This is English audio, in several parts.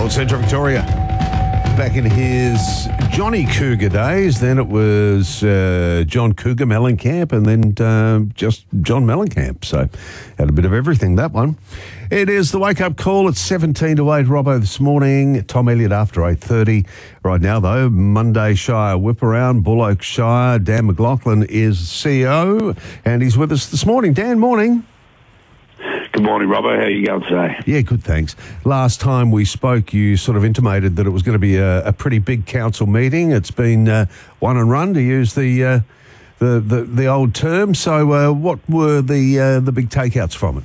Gold Central Victoria. Back in his Johnny Cougar days, then it was John Cougar Mellencamp, and then just John Mellencamp. So had a bit of everything, that one. It is the wake-up call at 17 to 8, Robbo, this morning. Tom Elliott after 8:30. Right now, though, Monday Shire whip around, Bull Oak Shire. Dan McLaughlin is CEO, and he's with us this morning. Dan, morning. Good morning, Robbo. How are you going today? Yeah, good, thanks. Last time we spoke, you sort of intimated that it was going to be a pretty big council meeting. It's been one and run, to use the old term. So, what were the big takeouts from it?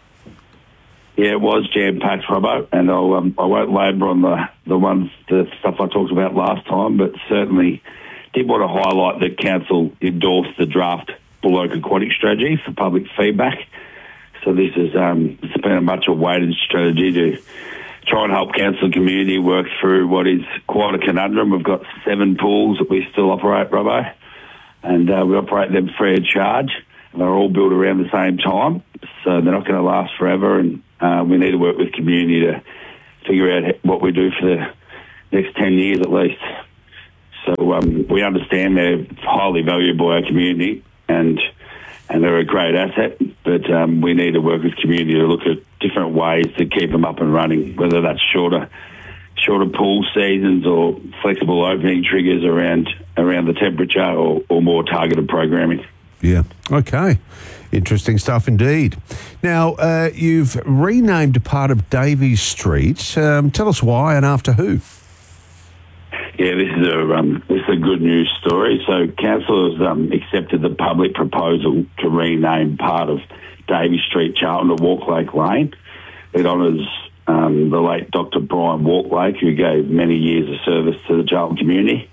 Yeah, it was jam-packed, Robbo, and I won't labour on the stuff I talked about last time, but certainly did want to highlight that council endorsed the draft Bull Oak Aquatic strategy for public feedback. So this is it's been a much awaited strategy to try and help council and community work through what is quite a conundrum. We've got 7 pools that we still operate, Robbo, and we operate them free of charge. And they're all built around the same time, so they're not going to last forever. And we need to work with community to figure out what we do for the next 10 years at least. So we understand they're highly valued by our community, and they're a great asset, but we need to work with community to look at different ways to keep them up and running, whether that's shorter pool seasons or flexible opening triggers around the temperature or more targeted programming. Yeah, okay. Interesting stuff indeed. Now, you've renamed part of Davies Street. Tell us why and after who? Yeah, this is a good news story. So council has accepted the public proposal to rename part of Davies Street, Charlton, to Walklake Lane. It honours the late Dr. Brian Walklake, who gave many years of service to the Charlton community.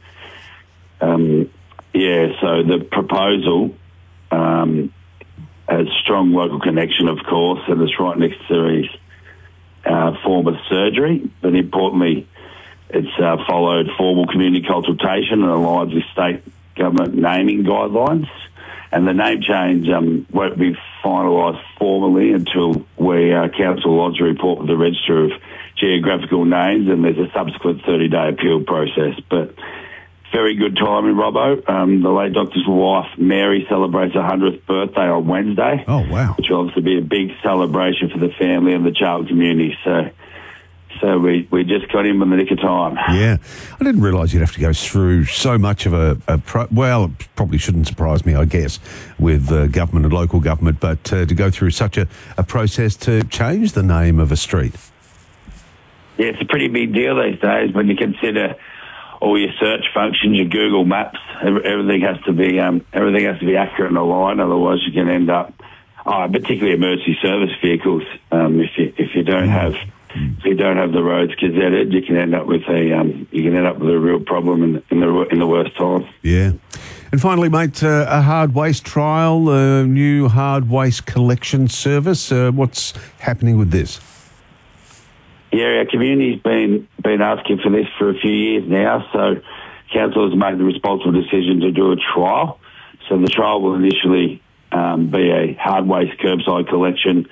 So the proposal has strong local connection, of course, and it's right next to his former surgery, but importantly, it's followed formal community consultation and aligns with state government naming guidelines. And the name change won't be finalised formally until we council lodge a report with the Register of Geographical Names, and there's a subsequent 30-day appeal process. But very good timing, Robbo. The late doctor's wife, Mary, celebrates her 100th birthday on Wednesday. Oh, wow. Which will obviously be a big celebration for the family and the Charlton community. So we just got him in the nick of time. Yeah. I didn't realise you'd have to go through so much of well, it probably shouldn't surprise me, I guess, with government and local government, but to go through such a process to change the name of a street. Yeah, it's a pretty big deal these days when you consider all your search functions, your Google Maps. Everything has to be accurate and aligned, otherwise you can end up, particularly emergency service vehicles, if you don't have the roads gazetted, you can end up with a real problem in the worst time. Yeah. And finally, mate, a hard waste trial, a new hard waste collection service. What's happening with this? Yeah, our community's been asking for this for a few years now, so council has made the responsible decision to do a trial. So the trial will initially be a hard waste curbside collection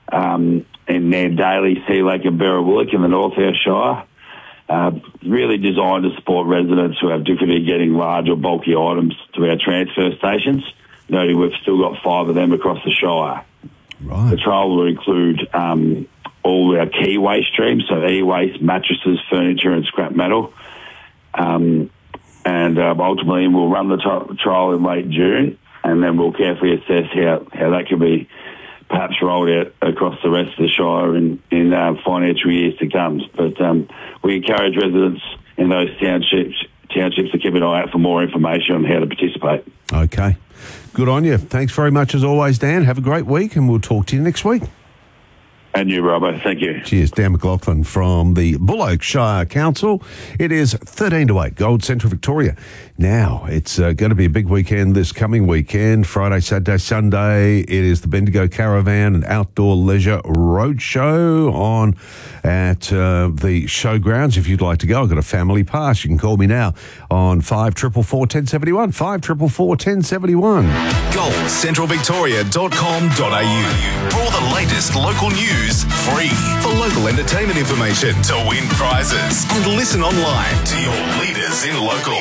in their Daly, Sea Lake and Berrowillick in the North Shire. Really designed to support residents who have difficulty getting large or bulky items to our transfer stations, noting we've still got 5 of them across the Shire. Right. The trial will include all our key waste streams, so e-waste, mattresses, furniture and scrap metal. And ultimately we'll run the trial in late June, and then we'll carefully assess how that can be perhaps rolled out across the rest of the Shire in financial years to come. But we encourage residents in those townships to keep an eye out for more information on how to participate. Okay. Good on you. Thanks very much as always, Dan. Have a great week, and we'll talk to you next week. And you, Robbo. Thank you. Cheers. Dan McLaughlin from the Bull Oak Shire Council. It is 13 to 8, Gold Central Victoria. Now, it's going to be a big weekend this coming weekend. Friday, Saturday, Sunday. It is the Bendigo Caravan and Outdoor Leisure Roadshow on at the showgrounds. If you'd like to go, I've got a family pass. You can call me now on 5444 1071. 5444 1071. GoldCentralVictoria.com.au for all the latest local news. Use free for local entertainment information to win prizes and listen online to your leaders in local.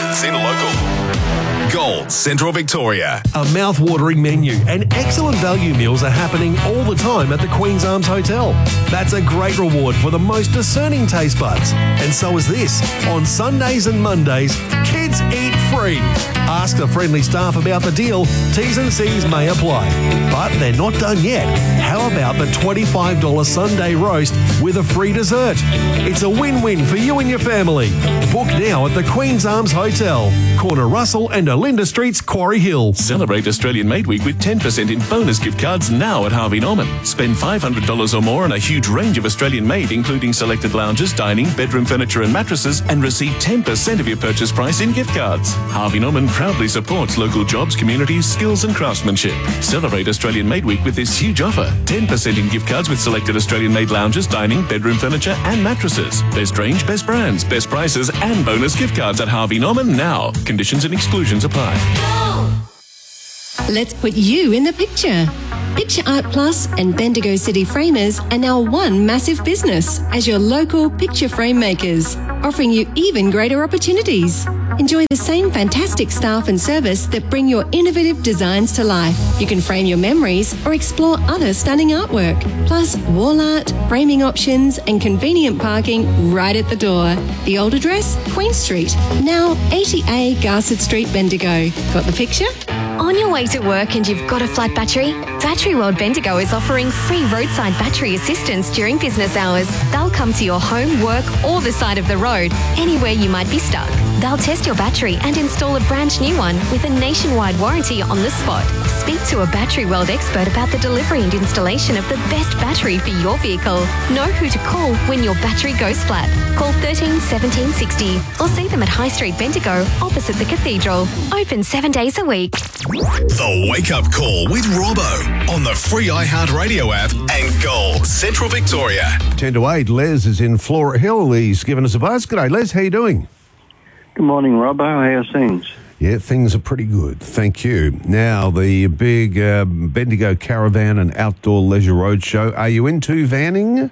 Gold Central Victoria. A mouth-watering menu and excellent value meals are happening all the time at the Queen's Arms Hotel. That's a great reward for the most discerning taste buds. And so is this. On Sundays and Mondays, kids eat free. Ask the friendly staff about the deal. T's and C's may apply. But they're not done yet. How about the $25 Sunday roast with a free dessert? It's a win-win for you and your family. Book now at the Queen's Arms Hotel, corner Russell and Olinda Streets, Quarry Hill. Celebrate Australian Made Week with 10% in bonus gift cards now at Harvey Norman. Spend $500 or more on a huge range of Australian made, including selected lounges, dining, bedroom furniture and mattresses, and receive 10% of your purchase price in gift cards. Harvey Norman proudly supports local jobs, communities, skills and craftsmanship. Celebrate Australian Made Week with this huge offer. 10% in gift cards with selected Australian made lounges, dining, bedroom furniture and mattresses. Best range, best brands, best prices and bonus gift cards at Harvey Norman now. Conditions and exclusions apply. Let's put you in the picture. Picture Art Plus and Bendigo City Framers are now one massive business as your local picture frame makers, offering you even greater opportunities. Enjoy the same fantastic staff and service that bring your innovative designs to life. You can frame your memories or explore other stunning artwork, plus wall art, framing options and convenient parking right at the door. The old address, Queen Street, now 80A Garsett Street, Bendigo. Got the picture? On your way to work and you've got a flat battery? Battery World Bendigo is offering free roadside battery assistance during business hours. They'll come to your home, work or the side of the road, anywhere you might be stuck. They'll test your battery and install a brand new one with a nationwide warranty on the spot. Speak to a Battery World expert about the delivery and installation of the best battery for your vehicle. Know who to call when your battery goes flat. Call 13 17 60 or see them at High Street Bendigo opposite the Cathedral. Open 7 days a week. The Wake Up Call with Robbo on the free iHeartRadio app and Gold Central Victoria. 10 to 8, Les is in Flora Hill. He's given us a buzz. G'day, Les. How you doing? Good morning, Robbo. How's things? Yeah, things are pretty good. Thank you. Now, the big Bendigo Caravan and Outdoor Leisure Roadshow. Are you into vanning?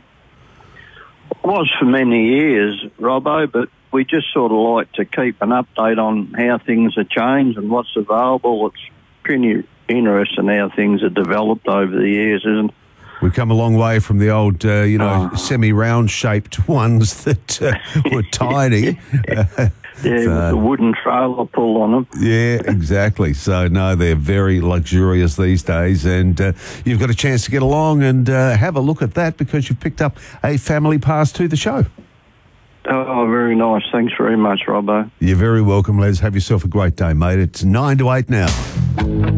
I was for many years, Robbo, but we just sort of like to keep an update on how things have changed and what's available. It's pretty interesting how things have developed over the years, isn't it? We've come a long way from the old, semi-round shaped ones that were tiny. With the wooden trailer pull on them. Yeah, exactly. So, no, they're very luxurious these days. And you've got a chance to get along and have a look at that because you've picked up a family pass to the show. Oh, very nice. Thanks very much, Robbo. You're very welcome, Les. Have yourself a great day, mate. It's 9 to 8 now.